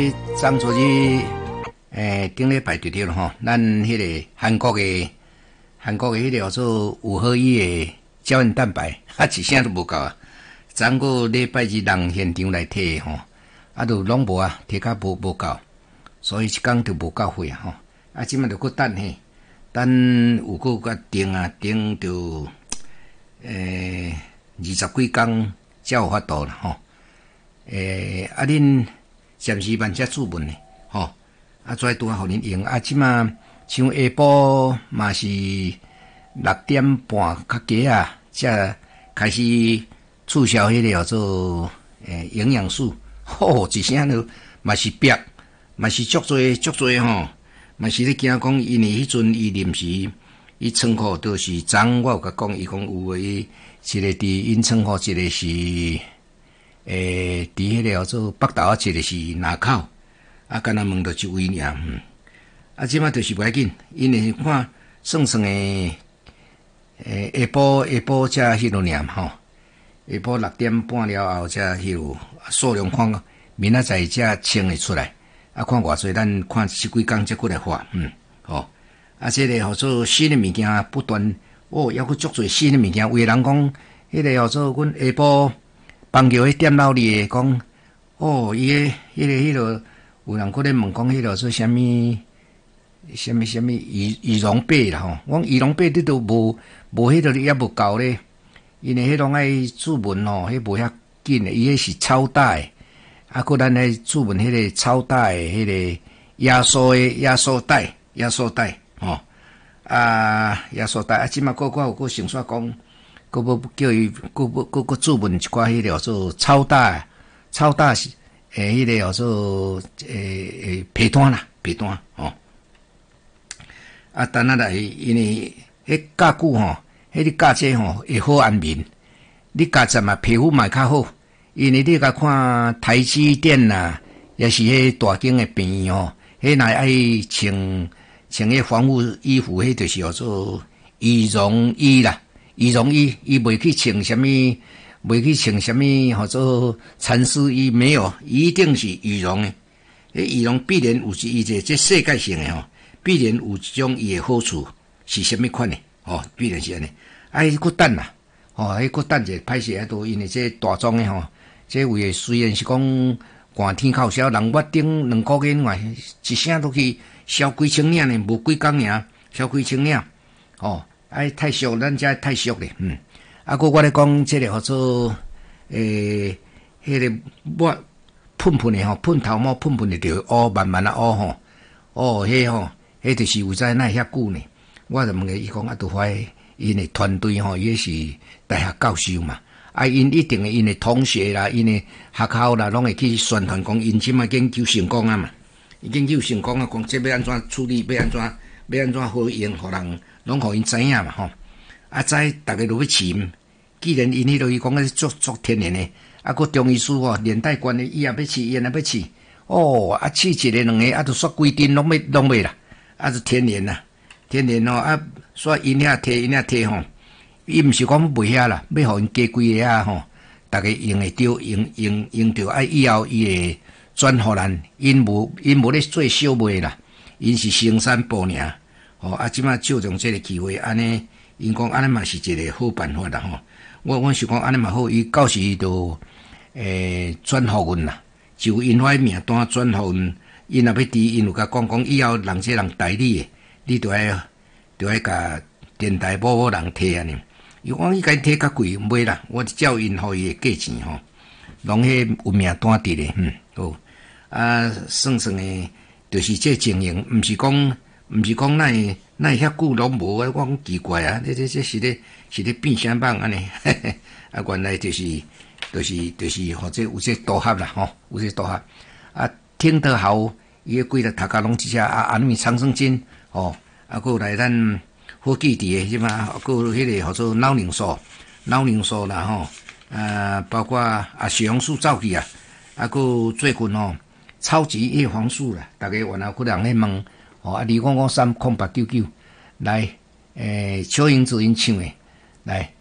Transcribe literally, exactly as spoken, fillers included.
咧张主任，诶，顶礼拜对着了吼，咱迄个韩国诶，韩国诶迄个叫做五合一诶胶原蛋白，啊一声都无够啊！昨个礼拜日人现场来摕吼，啊都拢无啊，摕甲无无够，所以一工就无够费啊吼。啊，即摆着搁等嘿，等有搁甲订啊，订着诶二十几工才有法度啦吼。诶，啊恁暂时慢才注文呢，吼，啊跩拄啊互恁用，啊即摆像下晡嘛是六点半较加啊，才开始促销迄个叫做诶营养素，吼一声都嘛是逼，嘛是足多足多吼，嘛是咧惊讲，因为迄阵伊临时伊仓库都是昨我有甲讲，伊讲有诶，一个伫因仓库，一个是。诶，伫迄个叫做北投啊，一个是南口，啊，敢若问到一位尔，嗯，啊，即摆就是袂要紧，因为看算算诶，诶，下晡下晡才迄落尔吼，下晡六點半了後才迄落數量看，明仔載才清會出來，啊，看偌濟，咱看十幾工才過來發，嗯，吼，啊，即、這個叫做新誒物件不斷，哦，猶閣足濟新誒物件，有誒人講，迄個叫做阮下晡。邦橋迄店老裡講，哦，伊個迄個迄個有人佫咧問講，迄個做啥物？啥物啥物羽羽絨被啦吼？我講羽絨被你都無無迄個也無夠咧，因為迄種愛注文吼，迄無遐緊誒，伊迄是超大誒，啊，佫咱愛注文迄個超大誒迄個壓縮誒壓縮帶壓縮帶吼，啊壓縮帶啊，即馬個個有個想煞講。佫要叫伊，佫要佫佫注文一寡迄個叫做超大、超大誒，迄個叫做誒誒皮單啦，皮單吼。啊，等下來，因為迄加久吼，迄你加這吼會好安眠，你加陣嘛皮膚嘛較好，因為你甲看台積電啦，也是迄大間誒病院吼，迄若愛穿穿迄防護衣服，迄就是叫做羽絨衣啦。羽絨衣，伊袂去穿什麼，袂去穿什麼，或者蠶絲衣，沒有，一定是羽絨的。迄羽絨必然有一個這世界性的吼，必然有一種伊的好處，是什麼款的？哦，必然是安尼。啊，伊佫等啦，哦，迄佫等者歹勢啊，都因為這大宗的吼，這位雖然是講寒天口銷，人月頂兩個月外，一聲都去銷幾千領呢，無幾工爾，銷幾千領，哦。哎，太俗，咱遮太俗咧，嗯。啊，佫我咧講，即個叫做誒，迄個抹噴噴誒吼，噴頭毛噴噴誒着烏，慢慢啊烏吼，哦，迄吼，迄就是有在那遐久呢。我就問個伊講啊，拄快因誒團隊吼，伊是大學教授嘛，啊，因一定誒因誒同學啦，因誒學校啦，攏會去宣傳講因即馬研究成功啊嘛，研究成功啊，講即要安怎處理，要安怎要安怎好用，互人。攏互因知影嘛吼，啊知逐個都要試。既然因迄落伊講個足足天然誒，啊佫中醫師哦，連帶關誒伊也要試，伊也要試。哦，啊試一個兩個，啊就煞規定攏要攏袂啦，啊就天然啦，天然哦，啊煞因遐摕因遐摕吼，伊毋是講賣遐啦，要互因加幾個啊吼，逐個用會着，用用用着，啊以後伊會轉互咱，因無因無咧做小賣啦，因是生產部爾。哦，啊，即馬借重這個機會，安尼，因講安尼嘛是一個好辦法啦吼。我我是講安尼嘛好，伊到時就誒轉互阮啦，就因迄名單轉互阮，因若要佇因有甲講講，以後人這人代理誒，你著愛著愛甲電台某某人摕安尼。伊講伊甲伊摕較貴，袂啦，我照因互伊誒價錢吼，攏迄有名單佇咧，嗯，好。啊，算算誒，就是這經營，毋是講。毋是講咱會咱會遐久攏無啊！我講奇怪啊！這這這是咧是咧變啥蠓安尼？啊，原來就是就是就是或者有這組合啦吼，有這組合啊，聽得好，伊個幾個頭家攏一隻啊，安尼長生筋吼，啊，佫來咱好記憶誒，即嘛，佫迄個叫做腦凝素、腦凝素啦吼，啊，包括啊血紅素走去啊，啊，佫最近吼超級葉黃素啦，大家原來有人咧問。哦，啊，二五五三空八九九，來，誒、欸，小英子因唱誒，來。